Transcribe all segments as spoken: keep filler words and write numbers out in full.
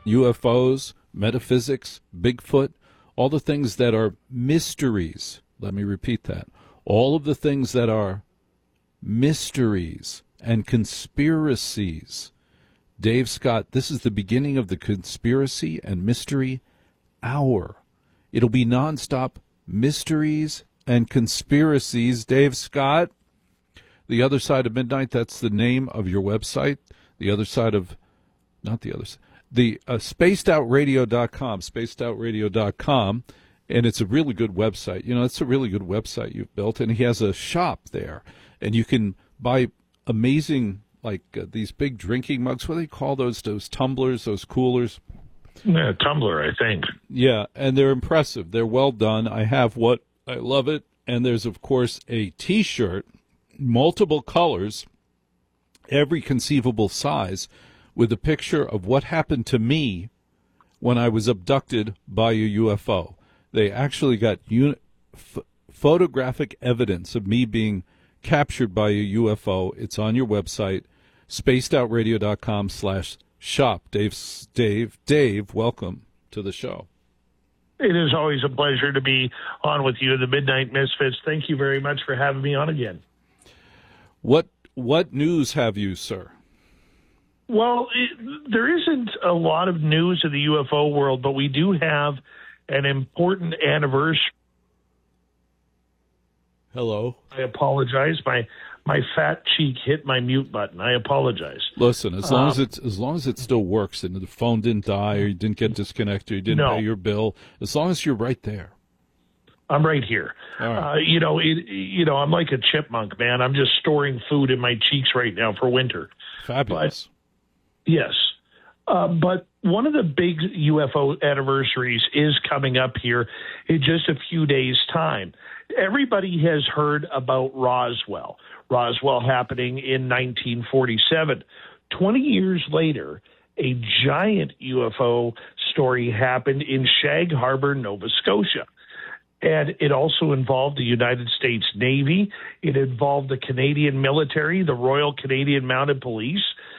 U F Os, metaphysics, Bigfoot, all the things that are mysteries. Let me repeat that. All of the things that are mysteries and conspiracies. Dave Scott, this is the beginning of the Conspiracy and Mystery Hour. It'll be nonstop mysteries and conspiracies. Dave Scott, The Other Side of Midnight, that's the name of your website. The Other Side of, not the other side, the uh, spaced out radio dot com, spaced out radio dot com, and it's a really good website. You know, it's a really good website you've built, and he has a shop there, and you can buy amazing, like uh, these big drinking mugs. What do they call those? Those tumblers, those coolers? Yeah, tumbler, I think. Yeah, and they're impressive. They're well done. I have what I love it, and there's of course a T-shirt, multiple colors, every conceivable size, with a picture of what happened to me when I was abducted by a U F O. They actually got uni- f- photographic evidence of me being captured by a U F O. It's on your website, spaced out radio dot com slash shop. Dave, Dave, Dave, welcome to the show. It is always a pleasure to be on with you, the Midnight Misfits. Thank you very much for having me on again. What what news have you, sir? Well, it, there isn't a lot of news in the U F O world, but we do have an important anniversary. Hello. I apologize. My my fat cheek hit my mute button. I apologize. Listen, as long um, as it's as long as it still works and the phone didn't die or you didn't get disconnected, or you didn't no. pay your bill, as long as you're right there. I'm right here. Right. Uh, you know, it, you know, I'm like a chipmunk, man. I'm just storing food in my cheeks right now for winter. Fabulous. But, yes. Uh, but one of the big U F O anniversaries is coming up here in just a few days' time. Everybody has heard about Roswell. Roswell happening in nineteen forty-seven. twenty years later, a giant U F O story happened in Shag Harbor, Nova Scotia. And it also involved the United States Navy. It involved the Canadian military, the Royal Canadian Mounted Police.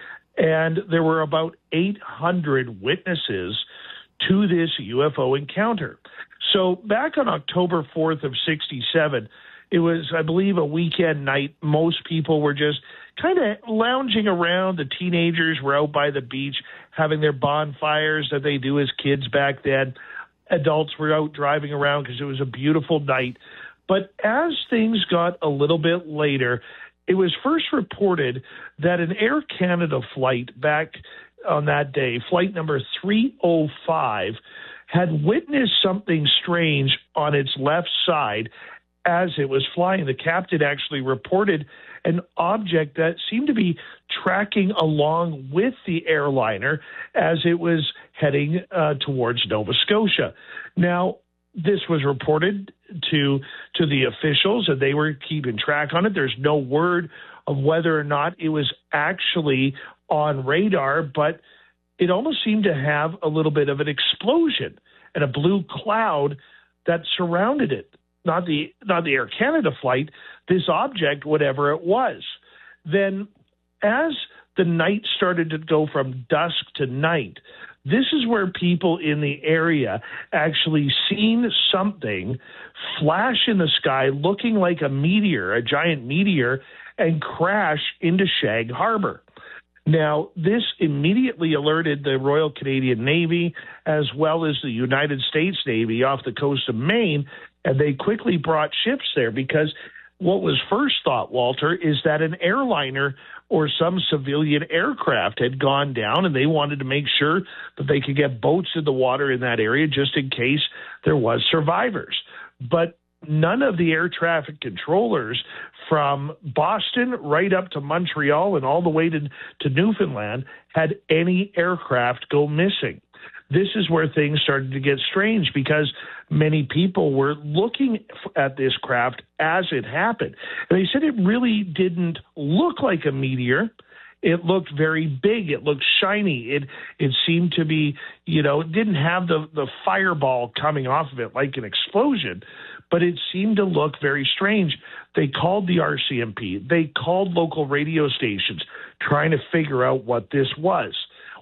And there were about eight hundred witnesses to this U F O encounter. So back on October fourth of sixty-seven, it was, I believe, a weekend night. Most people were just kind of lounging around. The teenagers were out by the beach having their bonfires that they do as kids back then. Adults were out driving around because it was a beautiful night. But as things got a little bit later, it was first reported that an Air Canada flight back on that day, flight number three oh five, had witnessed something strange on its left side as it was flying. The captain actually reported an object that seemed to be tracking along with the airliner as it was heading uh, towards Nova Scotia. Now, this was reported to to the officials, and they were keeping track on it. There's no word of whether or not it was actually on radar, but it almost seemed to have a little bit of an explosion and a blue cloud that surrounded it. Not the not the Air Canada flight, this object, whatever it was. Then as the night started to go from dusk to night, this is where people in the area actually seen something flash in the sky looking like a meteor, a giant meteor, and crash into Shag Harbor. Now, this immediately alerted the Royal Canadian Navy as well as the United States Navy off the coast of Maine, and they quickly brought ships there because what was first thought, Walter, is that an airliner or some civilian aircraft had gone down, and they wanted to make sure that they could get boats in the water in that area just in case there was survivors. But none of the air traffic controllers from Boston right up to Montreal and all the way to, to Newfoundland had any aircraft go missing. This is where things started to get strange because many people were looking at this craft as it happened. And they said it really didn't look like a meteor. It looked very big. It looked shiny. It it seemed to be, you know, it didn't have the, the fireball coming off of it like an explosion, but it seemed to look very strange. They called the R C M P. They called local radio stations trying to figure out what this was.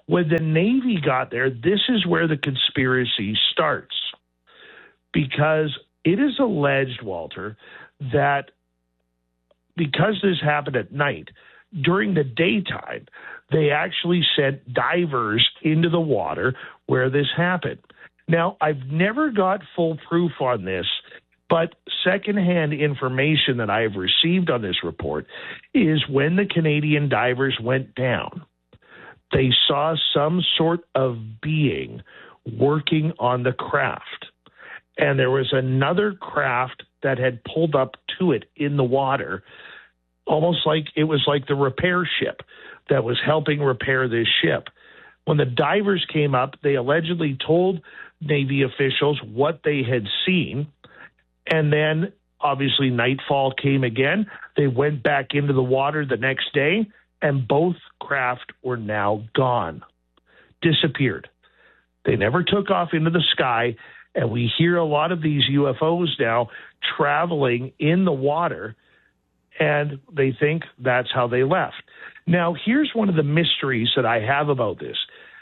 When the Navy got there, this is where the conspiracy starts, because it is alleged, Walter, that because this happened at night, during the daytime, they actually sent divers into the water where this happened. Now, I've never got full proof on this, but secondhand information that I have received on this report is when the Canadian divers went down, they saw some sort of being working on the craft. And there was another craft that had pulled up to it in the water, almost like it was like the repair ship that was helping repair this ship. When the divers came up, they allegedly told Navy officials what they had seen. And then, obviously, nightfall came again. They went back into the water the next day, and both craft were now gone, disappeared. They never took off into the sky, and we hear a lot of these U F Os now traveling in the water, and they think that's how they left. Now, here's one of the mysteries that I have about this.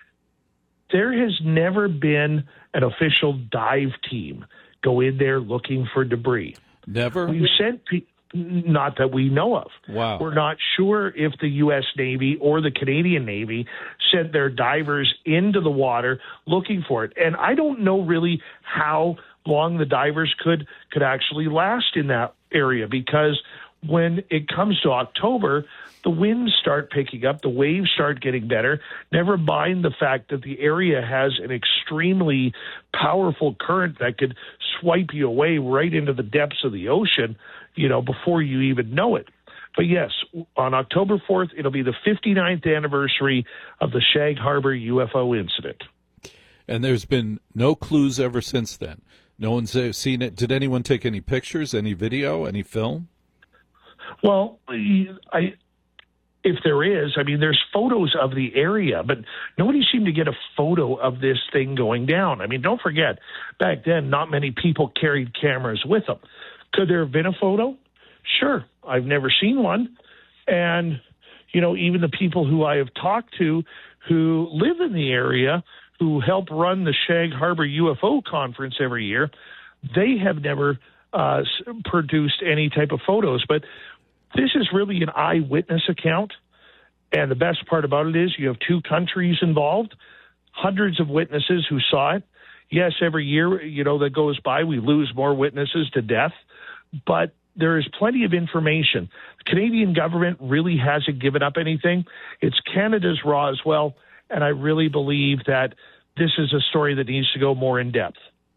There has never been an official dive team go in there looking for debris. Never? We've sent people, not that we know of. Wow. We're not sure if the U S Navy or the Canadian Navy sent their divers into the water looking for it. And I don't know really how long the divers could could actually last in that area, because when it comes to October, the winds start picking up, the waves start getting better, never mind the fact that the area has an extremely powerful current that could swipe you away right into the depths of the ocean, you know, before you even know it. But yes, on October fourth, it'll be the fifty-ninth anniversary of the Shag Harbor U F O incident. And there's been no clues ever since then. No one's seen it. Did anyone take any pictures, any video, any film? Well, I, if there is, I mean, there's photos of the area, but nobody seemed to get a photo of this thing going down. I mean, don't forget, back then, not many people carried cameras with them. Could there have been a photo? Sure. I've never seen one. And, you know, even the people who I have talked to who live in the area, who help run the Shag Harbor U F O conference every year, they have never uh, produced any type of photos. But this is really an eyewitness account, and the best part about it is you have two countries involved, hundreds of witnesses who saw it. Yes, every year, you know, that goes by, we lose more witnesses to death, but there is plenty of information. The Canadian government really hasn't given up anything. It's Canada's Roswell, and I really believe that this is a story that needs to go more in depth.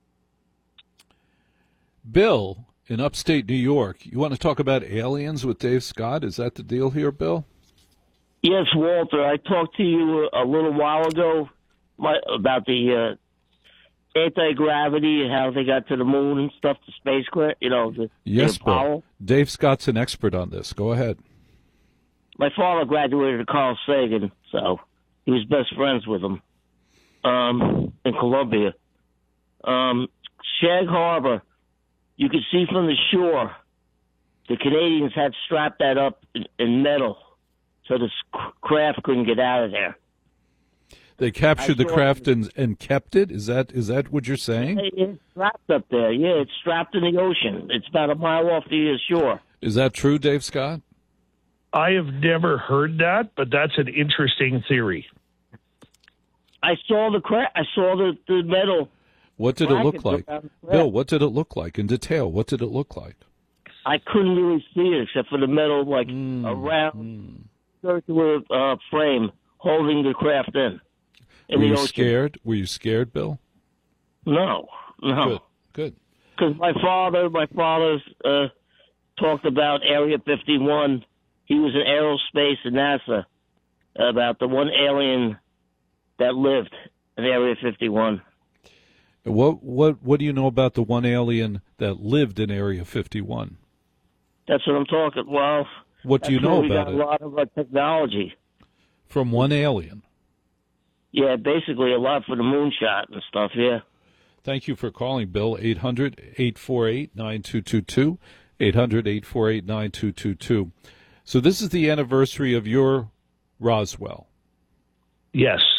Bill, in upstate New York, you want to talk about aliens with Dave Scott? Is that the deal here, Bill? Yes, Walter. I talked to you a little while ago my, about the uh, anti-gravity and how they got to the moon and stuff, the spacecraft, you know. The, yes, the Bill. Dave Scott's an expert on this. Go ahead. My father graduated at Carl Sagan, so he was best friends with him um, in Columbia. Um, Shag Harbor, you could see from the shore, the Canadians had strapped that up in, in metal so the craft couldn't get out of there. They captured the craft and, and kept it? Is that is that what you're saying? It's strapped up there, yeah. It's strapped in the ocean. It's about a mile off the shore. Is that true, Dave Scott? I have never heard that, but that's an interesting theory. I saw the craft. I saw the, the metal. What did it look like? Bill, what did it look like in detail? What did it look like? I couldn't really see it except for the metal, like mm, a round mm. circular uh, frame holding the craft in. in Were the you ocean. scared? Were you scared, Bill? No, no. Good, good. Because my father, my father uh, talked about Area fifty-one. He was in aerospace at NASA, about the one alien that lived in Area fifty-one. What what what do you know about the one alien that lived in Area fifty-one? That's what I'm talking. Well, what do you know we about got it? A lot of uh, technology from one alien. Yeah, basically a lot for the moonshot and stuff. Yeah. Thank you for calling, Bill. eight hundred, eight four eight, nine two two two. eight hundred, eight four eight, nine two two two. So this is the anniversary of your Roswell. Yes.